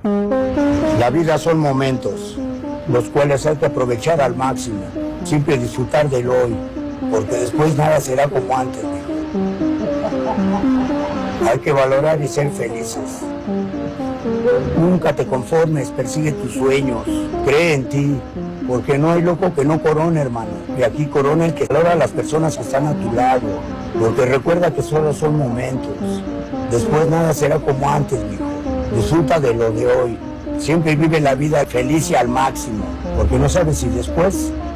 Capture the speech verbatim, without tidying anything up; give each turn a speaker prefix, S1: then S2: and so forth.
S1: La vida son momentos, los cuales hay que aprovechar al máximo, siempre disfrutar del hoy, porque después nada será como antes, mijo. Hay que valorar y ser felices. Nunca te conformes, persigue tus sueños, cree en ti, porque no hay loco que no corone, hermano. Y aquí corona el que valora a las personas que están a tu lado, porque recuerda que solo son momentos. Después nada será como antes, mijo. Disfruta de lo de hoy. Siempre vive la vida feliz y al máximo, porque no sabes si después